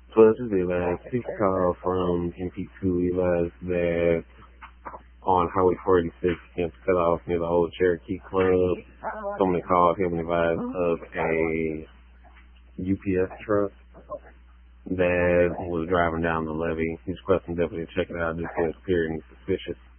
So this is Eli. Please call from MP2 Eli's that on Highway 46 in cut off near the old Cherokee Club. Someone called him and advised of a UPS truck that was driving down the levee. He's requesting deputy to check it out due to it appearing suspicious.